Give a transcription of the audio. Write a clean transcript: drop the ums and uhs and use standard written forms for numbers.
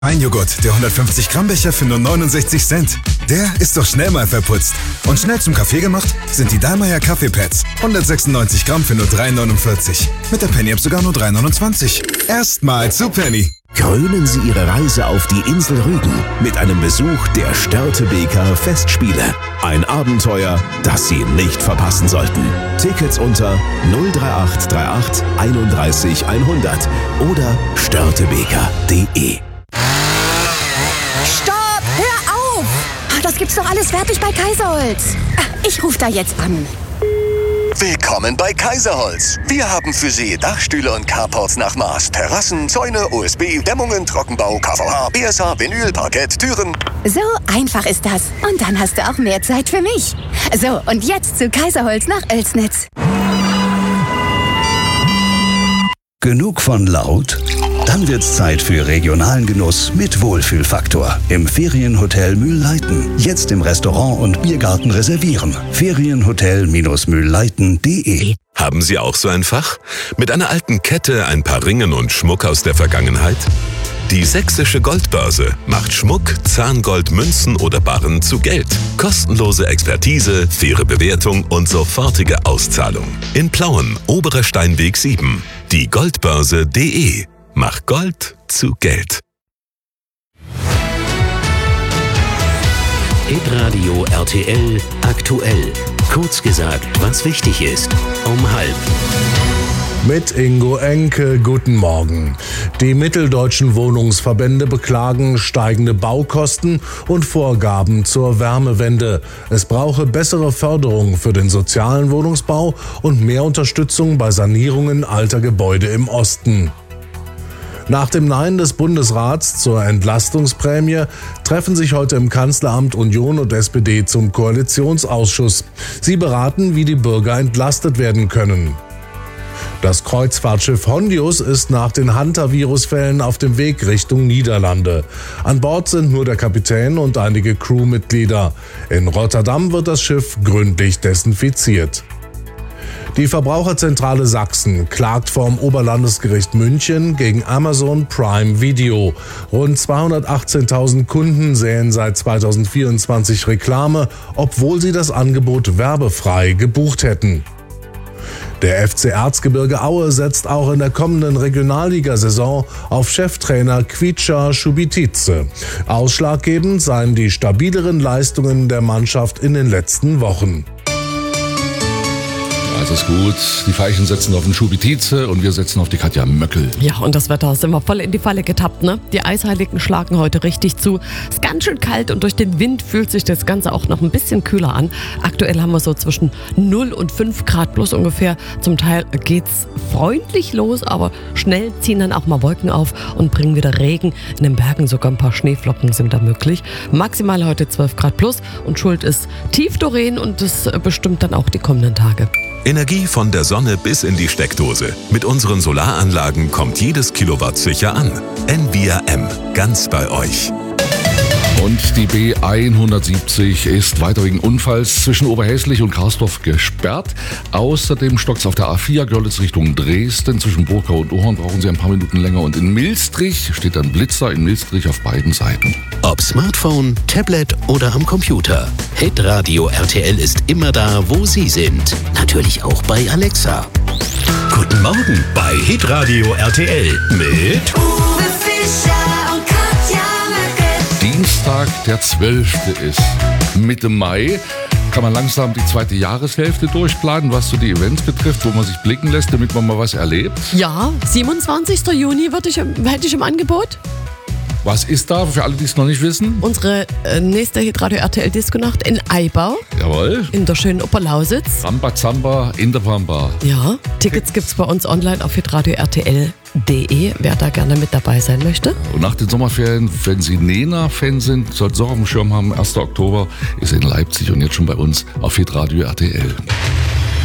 Ein Joghurt, der 150 Gramm Becher für nur 69 Cent. Der ist doch schnell mal verputzt. Und schnell zum Kaffee gemacht sind die Dallmayr Kaffeepads. 196 Gramm für nur 3,49. Mit der Penny-App sogar nur 3,29. Erstmal zu Penny. Krönen Sie Ihre Reise auf die Insel Rügen mit einem Besuch der Störtebeker Festspiele. Ein Abenteuer, das Sie nicht verpassen sollten. Tickets unter 03838 31 100 oder störtebeker.de. Stopp! Hör auf! Das gibt's doch alles fertig bei Kaiserholz. Ich rufe da jetzt an. Willkommen bei Kaiserholz. Wir haben für Sie Dachstühle und Carports nach Maß, Terrassen, Zäune, OSB, Dämmungen, Trockenbau, KVH, BSH, Vinyl, Parkett, Türen. So einfach ist das. Und dann hast du auch mehr Zeit für mich. So, und jetzt zu Kaiserholz nach Oelsnitz. Genug von laut? Dann wird's Zeit für regionalen Genuss mit Wohlfühlfaktor im Ferienhotel Mühlleiten. Jetzt im Restaurant und Biergarten reservieren. Ferienhotel-mühlleiten.de. Haben Sie auch so ein Fach? Mit einer alten Kette, ein paar Ringen und Schmuck aus der Vergangenheit? Die Sächsische Goldbörse macht Schmuck, Zahngold, Münzen oder Barren zu Geld. Kostenlose Expertise, faire Bewertung und sofortige Auszahlung. In Plauen, Oberer Steinweg 7. Die Goldbörse.de. Mach Gold zu Geld. Hitradio RTL aktuell. Kurz gesagt, was wichtig ist. Um 12:30. Mit Ingo Enke, guten Morgen. Die mitteldeutschen Wohnungsverbände beklagen steigende Baukosten und Vorgaben zur Wärmewende. Es brauche bessere Förderung für den sozialen Wohnungsbau und mehr Unterstützung bei Sanierungen alter Gebäude im Osten. Nach dem Nein des Bundesrats zur Entlastungsprämie treffen sich heute im Kanzleramt Union und SPD zum Koalitionsausschuss. Sie beraten, wie die Bürger entlastet werden können. Das Kreuzfahrtschiff Hondius ist nach den Hantavirus-Fällen auf dem Weg Richtung Niederlande. An Bord sind nur der Kapitän und einige Crewmitglieder. In Rotterdam wird das Schiff gründlich desinfiziert. Die Verbraucherzentrale Sachsen klagt vorm Oberlandesgericht München gegen Amazon Prime Video. Rund 218.000 Kunden sähen seit 2024 Reklame, obwohl sie das Angebot werbefrei gebucht hätten. Der FC Erzgebirge Aue setzt auch in der kommenden Regionalligasaison auf Cheftrainer Kvicha Schubitice. Ausschlaggebend seien die stabileren Leistungen der Mannschaft in den letzten Wochen. Also ist gut, die Veilchen setzen auf den Schubitice und wir setzen auf die Katja Möckel. Ja, und das Wetter ist immer voll in die Falle getappt, ne? Die Eisheiligen schlagen heute richtig zu. Ist ganz schön kalt und durch den Wind fühlt sich das Ganze auch noch ein bisschen kühler an. Aktuell haben wir so zwischen 0 und 5 Grad plus ungefähr. Zum Teil geht's freundlich los, aber schnell ziehen dann auch mal Wolken auf und bringen wieder Regen. In den Bergen sogar ein paar Schneeflocken sind da möglich. Maximal heute 12 Grad plus und schuld ist Tiefdoreen und das bestimmt dann auch die kommenden Tage. Energie von der Sonne bis in die Steckdose. Mit unseren Solaranlagen kommt jedes Kilowatt sicher an. Envia M, ganz bei euch. Und die B170 ist weiter wegen Unfalls zwischen Oberhäslich und Karsdorf gesperrt. Außerdem stockt's auf der A4 Görlitz Richtung Dresden. Zwischen Burkau und Ohorn brauchen Sie ein paar Minuten länger. Und in Milstrich steht ein Blitzer in Milstrich auf beiden Seiten. Ob Smartphone, Tablet oder am Computer. Hitradio RTL ist immer da, wo Sie sind. Natürlich auch bei Alexa. Guten Morgen bei Hitradio RTL mit Uwe Fischer und Katja Möckel. Dienstag, der 12. ist Mitte Mai. Kann man langsam die zweite Jahreshälfte durchplanen, was so die Events betrifft, wo man sich blicken lässt, damit man mal was erlebt? Ja, 27. Juni hätte ich im Angebot. Was ist da, für alle, die es noch nicht wissen? Unsere nächste Hitradio RTL Disco-Nacht in Eibau. Jawohl. In der schönen Oberlausitz. Rambazamba in der Pampa. Ja, Tickets gibt's bei uns online auf hitradio RTL.de, wer da gerne mit dabei sein möchte. Und nach den Sommerferien, wenn Sie Nena-Fan sind, sollten Sie auch auf dem Schirm haben, 1. Oktober ist in Leipzig und jetzt schon bei uns auf Hitradio RTL.